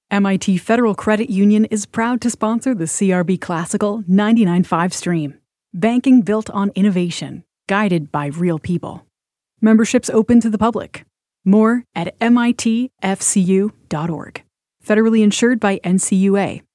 MIT Federal Credit Union is proud to sponsor the CRB Classical 99.5 stream. Banking built on innovation, guided by real people. Membership's open to the public. More at mitfcu.org. Federally insured by NCUA.